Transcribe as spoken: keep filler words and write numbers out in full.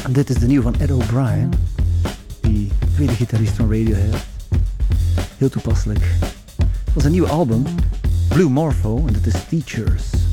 En dit is de nieuwe van Ed O'Brien, die tweede gitarist van Radiohead. Heel toepasselijk. Dat is een nieuw album, Blue Morpho, en dit is Teachers.